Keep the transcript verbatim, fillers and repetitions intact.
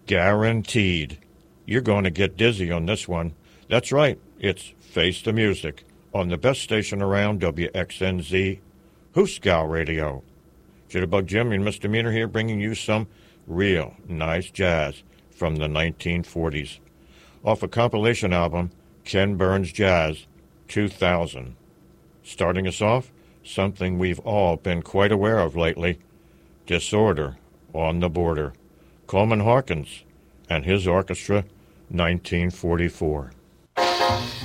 Guaranteed. You're going to get dizzy on this one. That's right, it's Face the Music on the best station around, W X N Z, Hooskow Radio. Jitterbug Jim and Misdemeanor here bringing you some real nice jazz from the nineteen forties. Off a compilation album, Ken Burns Jazz two thousand. Starting us off, something we've all been quite aware of lately, Disorder on the Border. Coleman Hawkins and his orchestra, nineteen forty-four.